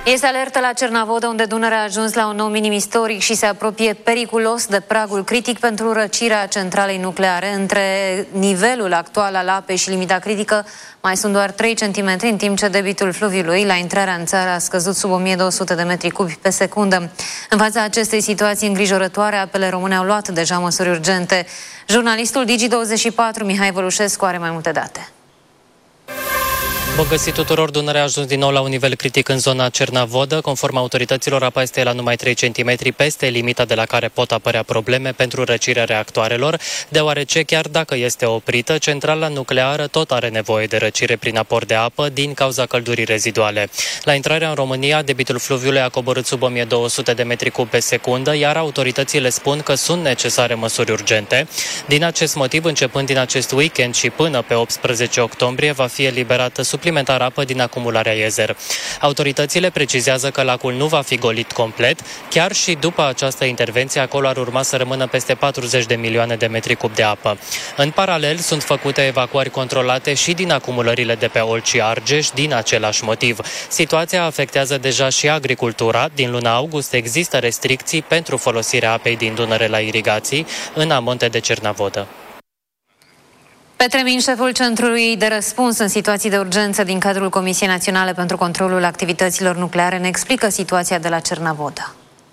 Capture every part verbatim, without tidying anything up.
Este alertă la Cernavodă, unde Dunărea a ajuns la un nou minim istoric și se apropie periculos de pragul critic pentru răcirea centralei nucleare. Între nivelul actual al apei și limita critică mai sunt doar trei centimetri, în timp ce debitul fluviului la intrarea în țară a scăzut sub o mie două sute de metri cubi pe secundă. În fața acestei situații îngrijorătoare, apele române au luat deja măsuri urgente. Jurnalistul Digi douăzeci și patru, Mihai Vălușescu, are mai multe date. Bun găsit tuturor! Dunărea a ajuns din nou la un nivel critic în zona Cernavodă. Conform autorităților, apa este la numai trei centimetri peste limita de la care pot apărea probleme pentru răcirea reactoarelor, deoarece chiar dacă este oprită, centrala nucleară tot are nevoie de răcire prin aport de apă din cauza căldurii reziduale. La intrarea în România, debitul fluviului a coborât sub o mie două sute de metri cub pe secundă, iar autoritățile spun că sunt necesare măsuri urgente. Din acest motiv, începând din acest weekend și până pe optsprezece octombrie, va fi eliberată suplimentar apă din acumularea Iezer. Autoritățile precizează că lacul nu va fi golit complet, chiar și după această intervenție acolo ar urma să rămână peste patruzeci de milioane de metri cub de apă. În paralel, sunt făcute evacuări controlate și din acumulările de pe Olt și Argeș din același motiv. Situația afectează deja și agricultura. Din luna august există restricții pentru folosirea apei din Dunăre la irigații în amonte de Cernavodă. Petre Min, șeful Centrului de Răspuns în situații de urgență din cadrul Comisiei Naționale pentru Controlul Activităților Nucleare, ne explică situația de la Cernavodă.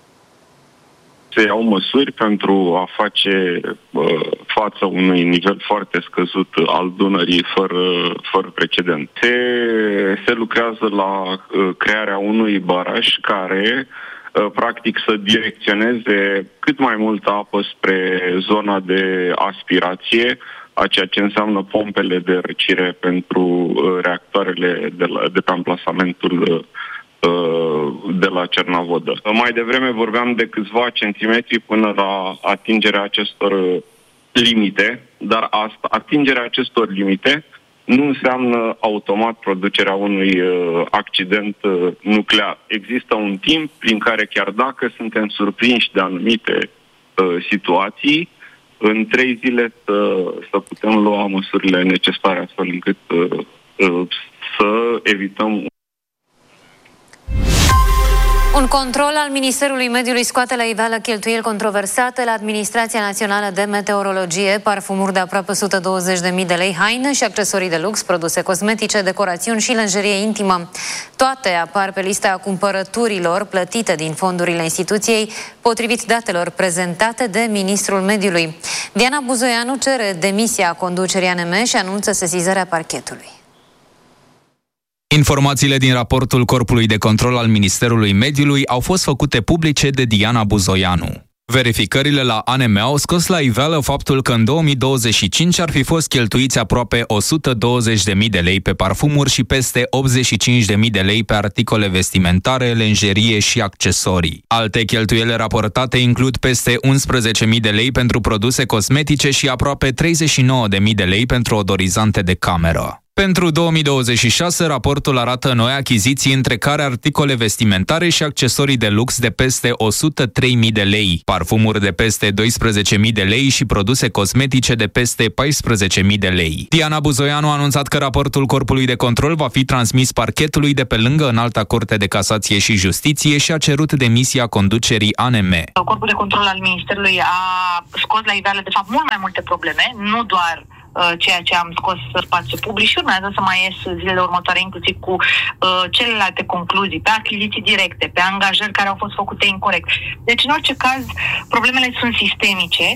Se iau măsuri pentru a face uh, față unui nivel foarte scăzut al Dunării fără, fără precedent. Se, se lucrează la uh, crearea unui baraj care uh, practic să direcționeze cât mai multă apă spre zona de aspirație, a ceea ce înseamnă pompele de răcire pentru uh, reactoarele de, la, de pe amplasamentul uh, de la Cernavodă. Mai devreme vorbeam de câțiva centimetri până la atingerea acestor limite, dar asta, atingerea acestor limite nu înseamnă automat producerea unui uh, accident uh, nuclear. Există un timp prin care, chiar dacă suntem surprinși de anumite uh, situații, în trei zile să, să putem lua măsurile necesare astfel încât uh, uh, să evităm. Un control al Ministerului Mediului scoate la iveală cheltuieli controversate la Administrația Națională de Meteorologie, parfumuri de aproape o sută douăzeci de mii de lei, haine și accesorii de lux, produse cosmetice, decorațiuni și lenjerie intimă. Toate apar pe lista cumpărăturilor plătite din fondurile instituției, potrivit datelor prezentate de Ministrul Mediului. Diana Buzoianu cere demisia conducerii A N M și anunță sesizarea parchetului. Informațiile din raportul Corpului de Control al Ministerului Mediului au fost făcute publice de Diana Buzoianu. Verificările la A N M au scos la iveală faptul că în două mii douăzeci și cinci ar fi fost cheltuiți aproape o sută douăzeci de mii de lei pe parfumuri și peste optzeci și cinci de mii de lei pe articole vestimentare, lenjerie și accesorii. Alte cheltuieli raportate includ peste unsprezece mii de lei pentru produse cosmetice și aproape treizeci și nouă de mii de lei pentru odorizante de cameră. Pentru două mii douăzeci și șase, raportul arată noi achiziții, între care articole vestimentare și accesorii de lux de peste o sută trei mii de lei, parfumuri de peste doisprezece mii de lei și produse cosmetice de peste paisprezece mii de lei. Diana Buzoianu a anunțat că raportul Corpului de Control va fi transmis parchetului de pe lângă Înalta Curte de Casație și Justiție și a cerut demisia conducerii A N M. Corpul de Control al Ministerului a scos la iveală, de fapt, mult mai multe probleme, nu doar ceea ce am scos în spațiu public și urmează să mai ies zilele următoare, inclusiv cu uh, celelalte concluzii, pe achiziții directe, pe angajări care au fost făcute incorect. Deci, în orice caz, problemele sunt sistemice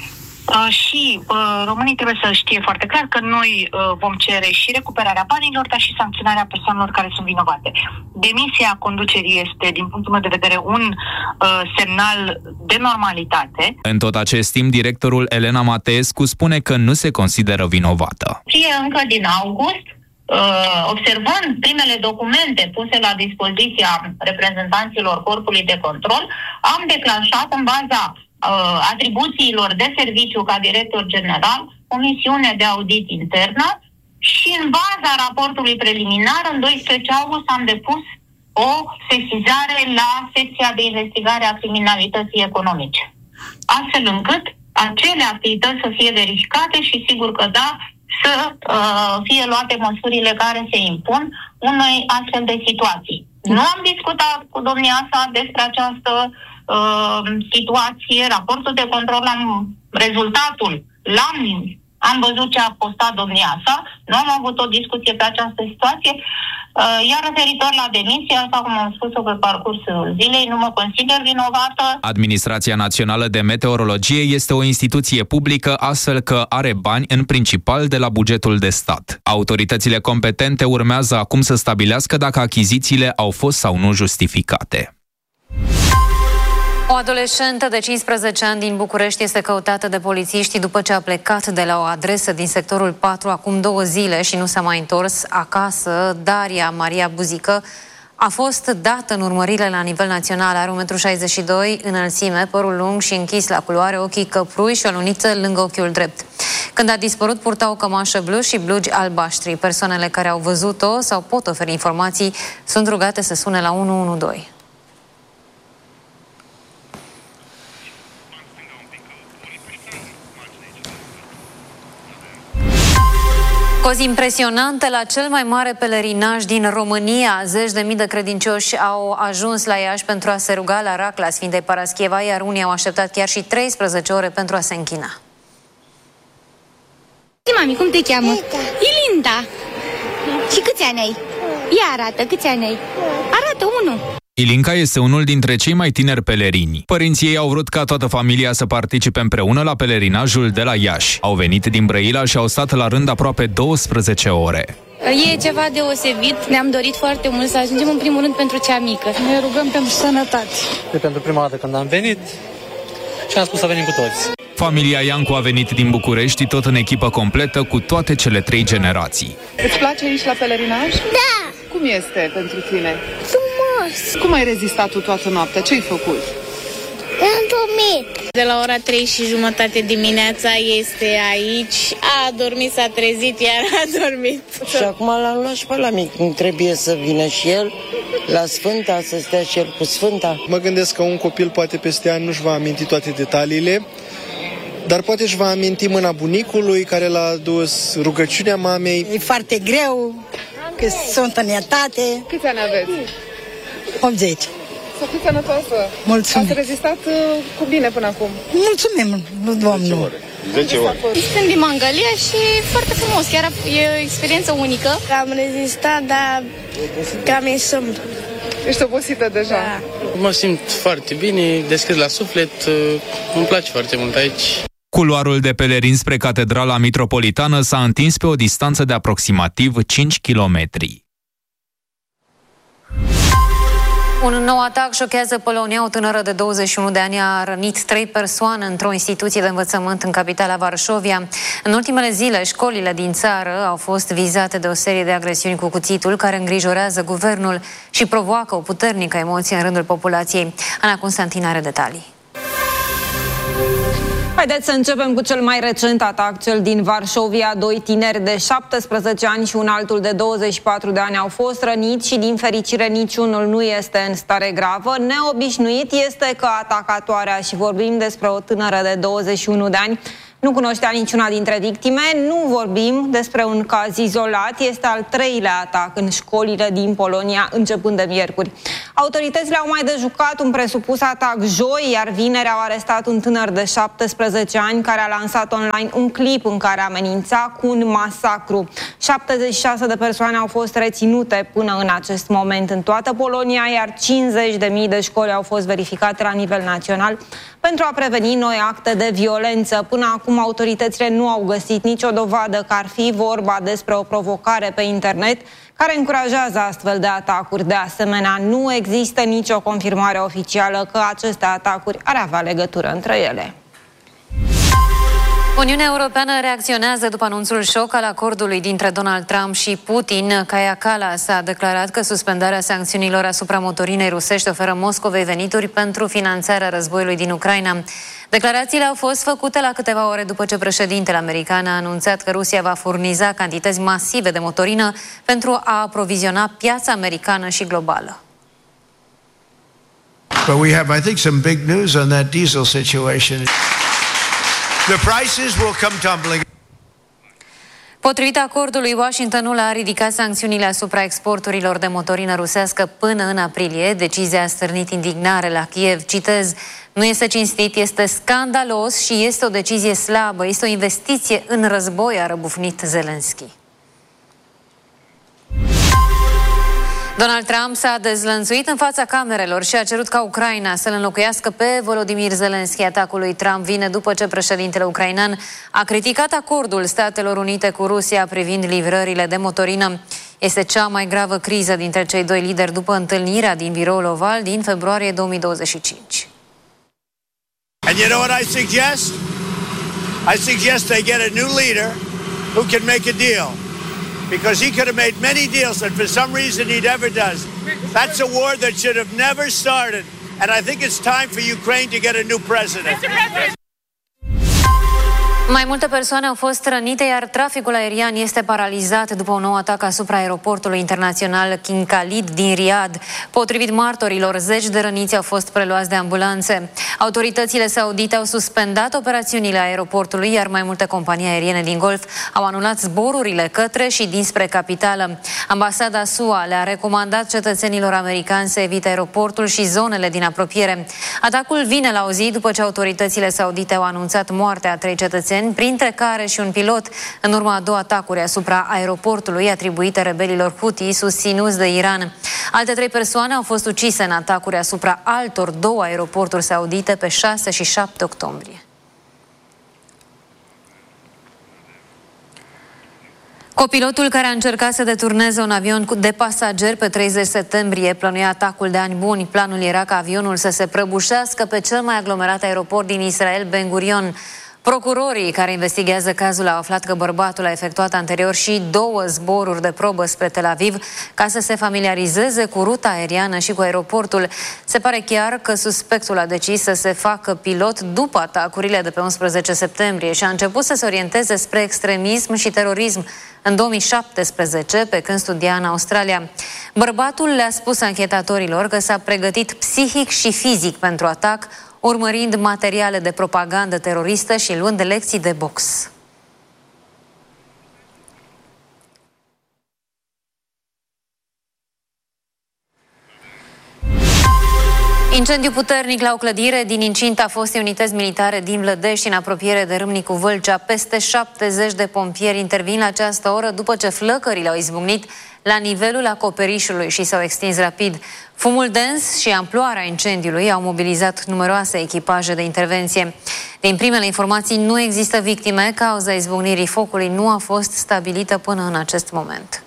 uh, și uh, românii trebuie să știe foarte clar că noi uh, vom cere și recuperarea banilor, dar și sancționarea persoanelor care sunt vinovate. Demisia conducerii este, din punctul meu de vedere, un uh, semnal de normalitate. În tot acest timp, directorul Elena Mateescu spune că nu se consideră vinovată. Fie încă din august, uh, observând primele documente puse la dispoziția reprezentanților Corpului de Control, am declanșat în baza uh, atribuțiilor de serviciu ca director general o misiune de audit internă și în baza raportului preliminar, în doisprezece august, am depus o sesizare la secția de investigare a criminalității economice, astfel încât acele activități să fie verificate și sigur că da, să uh, fie luate măsurile care se impun unei astfel de situații. Nu am discutat cu domnia sa despre această uh, situație. Raportul de control, am rezultatul, l-am am văzut ce a postat domnia sa, nu am avut o discuție pe această situație, uh, iar referitor la demisie, așa cum am spus-o pe parcursul zilei, nu mă consider vinovată. Administrația Națională de Meteorologie este o instituție publică, astfel că are bani în principal de la bugetul de stat. Autoritățile competente urmează acum să stabilească dacă achizițiile au fost sau nu justificate. O adolescentă de cincisprezece ani din București este căutată de polițiști după ce a plecat de la o adresă din sectorul patru acum două zile și nu s-a mai întors acasă. Daria Maria Buzică a fost dată în urmărire la nivel național. Are unu virgulă șaizeci și doi metri înălțime, părul lung și închis la culoare, ochii căprui și o luniță lângă ochiul drept. Când a dispărut, purta o cămașă blu și blugi albaștri. Persoanele care au văzut-o sau pot oferi informații sunt rugate să sune la unu unu doi. Cozi impresionantă la cel mai mare pelerinaj din România. Zeci de mii de credincioși au ajuns la Iași pentru a se ruga la racla Sfintei Paraschieva, iar unii au așteptat chiar și treisprezece ore pentru a se închina. Mami, cum te cheamă? Ilinda. Și câți ani ai? Ia arată, câți ani ai? Arată unul. Ilinca este unul dintre cei mai tineri pelerini. Părinții ei au vrut ca toată familia să participe împreună la pelerinajul de la Iași. Au venit din Brăila și au stat la rând aproape douăsprezece ore. E ceva deosebit. Ne-am dorit foarte mult să ajungem în primul rând pentru cea mică. Ne rugăm pentru sănătate. E pentru prima dată când am venit și am spus să venim cu toți. Familia Iancu a venit din București, tot în echipă completă, cu toate cele trei generații. Îți place aici la pelerinaj? Da! Cum este pentru tine? Frumos! Cum ai rezistat tu toată noaptea? Ce ai făcut? Am dormit. De la ora trei și jumătate dimineața este aici. A dormit, s-a trezit, iar a dormit. Și acum l-am luat și pe la mic. Nu trebuie să vină și el la Sfânta, să stea și el cu Sfânta. Mă gândesc că un copil poate peste ani nu-și va aminti toate detaliile, dar poate își va aminti mâna bunicului care l-a adus, rugăciunea mamei. E foarte greu, că sunt în etate. Câți ani aveți? optzeci. Să fiți sănătoasă. Mulțumim. Ați rezistat uh, cu bine până acum. Mulțumim, Domnul. zece ore. Sunt din Mangalia și foarte frumos, chiar e o experiență unică. Am rezistat, dar cam e somn. Ești obosită deja. Da. Mă simt foarte bine, deschis la suflet, îmi place foarte mult aici. Culoarul de pelerin spre Catedrala Mitropolitană s-a întins pe o distanță de aproximativ cinci kilometri. Un nou atac șochează Polonia. O tânără de douăzeci și unu de ani a rănit trei persoane într-o instituție de învățământ în capitala Varșovia. În ultimele zile, școlile din țară au fost vizate de o serie de agresiuni cu cuțitul care îngrijorează guvernul și provoacă o puternică emoție în rândul populației. Ana Constantin are detalii. Haideți să începem cu cel mai recent atac, cel din Varșovia. Doi tineri de șaptesprezece ani și un altul de douăzeci și patru de ani au fost răniți și, din fericire, niciunul nu este în stare gravă. Neobișnuit este că atacatoarea, și vorbim despre o tânără de douăzeci și unu de ani, nu cunoștea niciuna dintre victime. Nu vorbim despre un caz izolat, este al treilea atac în școlile din Polonia, începând de miercuri. Autoritățile au mai dejucat un presupus atac joi, iar vineri au arestat un tânăr de șaptesprezece ani care a lansat online un clip în care amenința cu un masacru. șaptezeci și șase de persoane au fost reținute până în acest moment în toată Polonia, iar cincizeci de mii de școli au fost verificate la nivel național pentru a preveni noi acte de violență. Până acum autoritățile nu au găsit nicio dovadă că ar fi vorba despre o provocare pe internet care încurajează astfel de atacuri. De asemenea, nu există nicio confirmare oficială că aceste atacuri ar avea legătură între ele. Uniunea Europeană reacționează după anunțul șoc al acordului dintre Donald Trump și Putin. Kaja Kallas a declarat că suspendarea sancțiunilor asupra motorinei rusești oferă Moscovei venituri pentru finanțarea războiului din Ucraina. Declarațiile au fost făcute la câteva ore după ce președintele american a anunțat că Rusia va furniza cantități masive de motorină pentru a aproviziona piața americană și globală. But we have, I think, some big news on that diesel situation. The prices will come tumbling. Potrivit acordului, Washingtonul a ridicat sancțiunile asupra exporturilor de motorină rusească până în aprilie. Decizia a stârnit indignare la Kiev. Citez: nu este cinstit, este scandalos și este o decizie slabă, este o investiție în război, a răbufnit Zelensky. Donald Trump s-a dezlănțuit în fața camerelor și a cerut ca Ucraina să-l înlocuiască pe Volodymyr Zelensky. Atacul lui Trump vine după ce președintele ucrainean a criticat acordul Statelor Unite cu Rusia privind livrările de motorină. Este cea mai gravă criză dintre cei doi lideri după întâlnirea din Biroul Oval din februarie două mii douăzeci și cinci. And you know what I suggest? I suggest they get a new leader who can make a deal. Because he could have made many deals that for some reason he never does. That's a war that should have never started. And I think it's time for Ukraine to get a new president. Mai multe persoane au fost rănite, iar traficul aerian este paralizat după un nou atac asupra aeroportului internațional King Khalid din Riyadh. Potrivit martorilor, zeci de răniți au fost preluați de ambulanțe. Autoritățile saudite au suspendat operațiunile aeroportului, iar mai multe companii aeriene din Golf au anulat zborurile către și dinspre capitală. Ambasada S U A le-a recomandat cetățenilor americani să evite aeroportul și zonele din apropiere. Atacul vine la o zi după ce autoritățile saudite au anunțat moartea a trei cetățeni, printre care și un pilot, în urma a două atacuri asupra aeroportului atribuite rebelilor Houthi susținuți de Iran. Alte trei persoane au fost ucise în atacuri asupra altor două aeroporturi saudite pe șase și șapte octombrie. Copilotul care a încercat să deturneze un avion de pasageri pe treizeci septembrie plănuia atacul de ani buni. Planul era ca avionul să se prăbușească pe cel mai aglomerat aeroport din Israel, Ben Gurion. Procurorii care investigează cazul au aflat că bărbatul a efectuat anterior și două zboruri de probă spre Tel Aviv ca să se familiarizeze cu ruta aeriană și cu aeroportul. Se pare chiar că suspectul a decis să se facă pilot după atacurile de pe unsprezece septembrie și a început să se orienteze spre extremism și terorism în două mii șaptesprezece, pe când studia în Australia. Bărbatul le-a spus anchetatorilor că s-a pregătit psihic și fizic pentru atac, urmărind materiale de propagandă teroristă și luând lecții de box. Incendiu puternic la o clădire din incinta fostei unități militare din Vlădești, în apropiere de Râmnicu Vâlcea. Peste șaptezeci de pompieri intervin la această oră după ce flăcările au izbucnit la nivelul acoperișului și s-au extins rapid. Fumul dens și amploarea incendiului au mobilizat numeroase echipaje de intervenție. Din primele informații, nu există victime. Cauza izbucnirii focului nu a fost stabilită până în acest moment.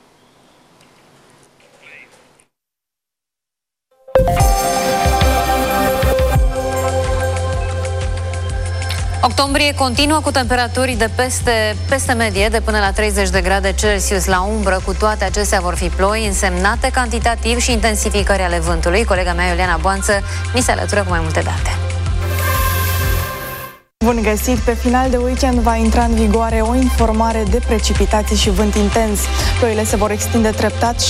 Octombrie continuă cu temperaturi de peste, peste medie de până la treizeci de grade Celsius la umbră. Cu toate acestea vor fi ploi însemnate cantitativ și intensificări ale vântului. Colega mea, Iuliana Boanță, mi se alătură cu mai multe date. Bun găsit! Pe final de weekend va intra în vigoare o informare de precipitații și vânt intens. Ploile se vor extinde treptat și